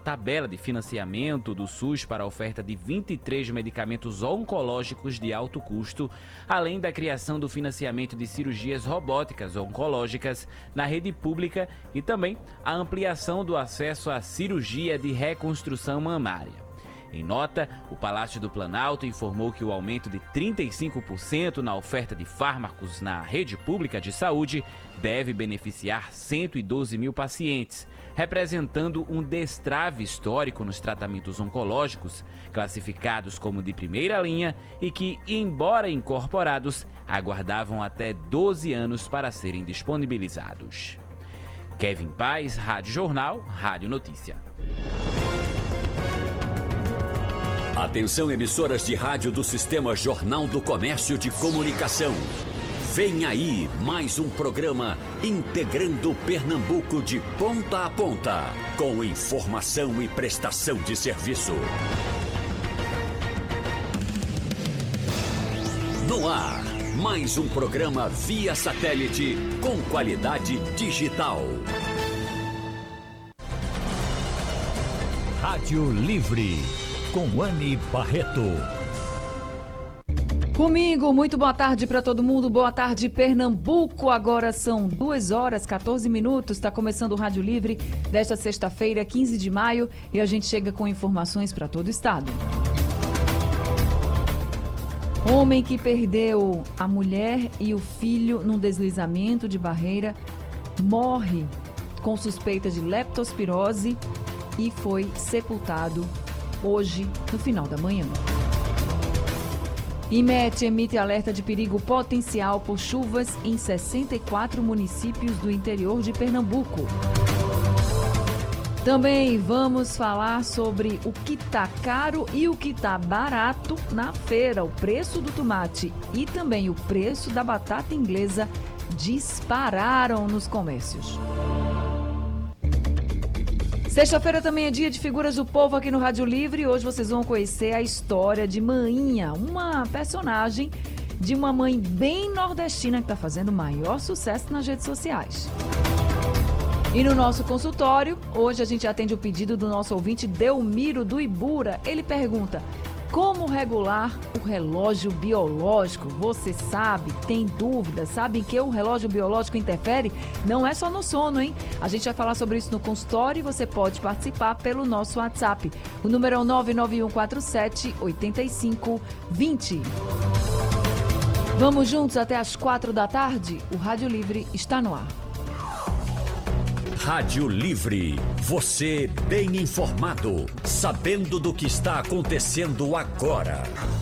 tabela de financiamento do SUS para a oferta de 23 medicamentos oncológicos de alto custo, além da criação do financiamento de cirurgias robóticas oncológicas na rede pública e também a ampliação do acesso à cirurgia de reconstrução mamária. Em nota, o Palácio do Planalto informou que o aumento de 35% na oferta de fármacos na rede pública de saúde deve beneficiar 112 mil pacientes, representando um destrave histórico nos tratamentos oncológicos, classificados como de primeira linha e que, embora incorporados, aguardavam até 12 anos para serem disponibilizados. Kevin Paz, Rádio Jornal, Rádio Notícia. Atenção, emissoras de rádio do Sistema Jornal do Comércio de Comunicação. Vem aí mais um programa integrando Pernambuco de ponta a ponta, com informação e prestação de serviço. No ar, mais um programa via satélite com qualidade digital. Rádio Livre. Com Anny Barreto. Comigo, muito boa tarde para todo mundo, boa tarde Pernambuco, agora são 2h14, está começando o Rádio Livre desta sexta-feira, 15 de maio, e a gente chega com informações para todo o estado. Homem que perdeu a mulher e o filho num deslizamento de barreira morre com suspeita de leptospirose e foi sepultado hoje, no final da manhã. IMET emite alerta de perigo potencial por chuvas em 64 municípios do interior de Pernambuco. Também vamos falar sobre o que está caro e o que está barato na feira. O preço do tomate e também o preço da batata inglesa dispararam nos comércios. Sexta-feira também é dia de figuras do povo aqui no Rádio Livre. Hoje vocês vão conhecer a história de Mainha, uma personagem de uma mãe bem nordestina que está fazendo o maior sucesso nas redes sociais. E no nosso consultório, hoje a gente atende o pedido do nosso ouvinte Delmiro do Ibura. Ele pergunta: como regular o relógio biológico? Você sabe, tem dúvida? Sabe que o relógio biológico interfere? Não é só no sono, hein? A gente vai falar sobre isso no consultório e você pode participar pelo nosso WhatsApp. O número é o 99147-8520. Vamos juntos até às 4 da tarde? O Rádio Livre está no ar. Rádio Livre, você bem informado, sabendo do que está acontecendo agora.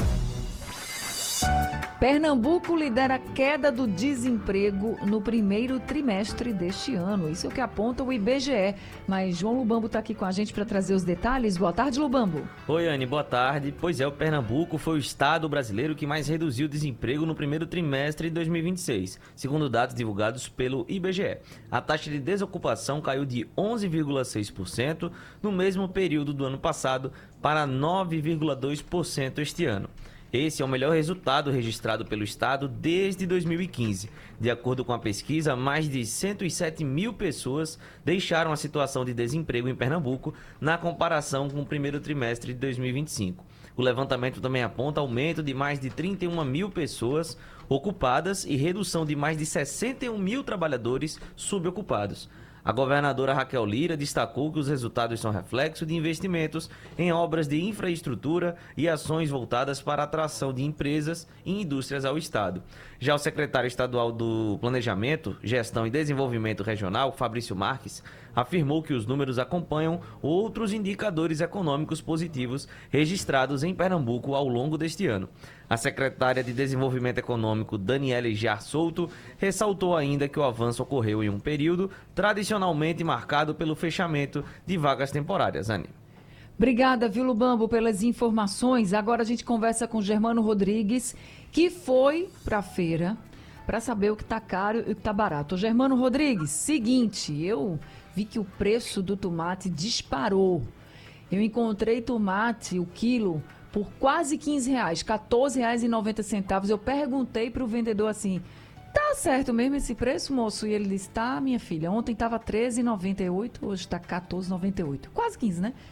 Pernambuco lidera a queda do desemprego no primeiro trimestre deste ano. Isso é o que aponta o IBGE. Mas João Lubambo está aqui com a gente para trazer os detalhes. Boa tarde, Lubambo. Oi, Anny, boa tarde. Pois é, o Pernambuco foi o estado brasileiro que mais reduziu o desemprego no primeiro trimestre de 2026, segundo dados divulgados pelo IBGE. A taxa de desocupação caiu de 11,6% no mesmo período do ano passado para 9,2% este ano. Esse é o melhor resultado registrado pelo estado desde 2015. De acordo com a pesquisa, mais de 107 mil pessoas deixaram a situação de desemprego em Pernambuco na comparação com o primeiro trimestre de 2025. O levantamento também aponta aumento de mais de 31 mil pessoas ocupadas e redução de mais de 61 mil trabalhadores subocupados. A governadora Raquel Lira destacou que os resultados são reflexo de investimentos em obras de infraestrutura e ações voltadas para a atração de empresas e indústrias ao estado. Já o secretário estadual do Planejamento, Gestão e Desenvolvimento Regional, Fabrício Marques, afirmou que os números acompanham outros indicadores econômicos positivos registrados em Pernambuco ao longo deste ano. A secretária de Desenvolvimento Econômico, Daniele Jar Souto, ressaltou ainda que o avanço ocorreu em um período tradicionalmente marcado pelo fechamento de vagas temporárias. Anny. Obrigada, viu, Lubambo, pelas informações. Agora a gente conversa com Germano Rodrigues, que foi para a feira para saber o que está caro e o que está barato. Germano Rodrigues, seguinte, eu vi que o preço do tomate disparou. Eu encontrei tomate, o quilo, por quase R$15, R$14,90. Eu perguntei para o vendedor assim, tá certo mesmo esse preço, moço? E ele disse, tá, minha filha, ontem estava R$13,98, hoje está R$14,98. Quase 15, né?